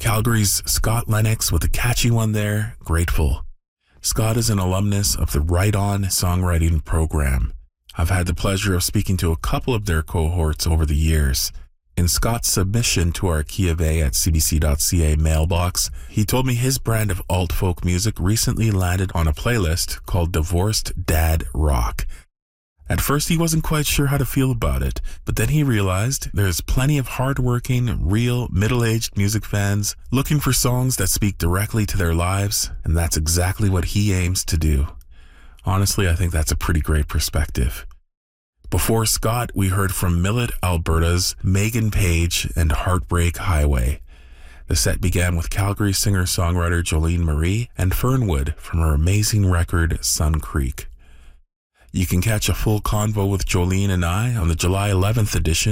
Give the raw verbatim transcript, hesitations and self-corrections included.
Calgary's Scott Lennox with a catchy one there, Grateful. Scott is an alumnus of the Right On songwriting program. I've had the pleasure of speaking to a couple of their cohorts over the years. In Scott's submission to our Key of A at c b c dot c a mailbox, he told me his brand of alt-folk music recently landed on a playlist called Divorced Dad Rock. At first, he wasn't quite sure how to feel about it, but then he realized there's plenty of hardworking, real, middle-aged music fans looking for songs that speak directly to their lives, and that's exactly what he aims to do. Honestly, I think that's a pretty great perspective. Before Scott, we heard from Millet, Alberta's Megan Page and Heartbreak Highway. The set began with Calgary singer-songwriter Jolene Marie and Fernwood from her amazing record, Sun Creek. You can catch a full convo with Jolene and I on the July eleventh edition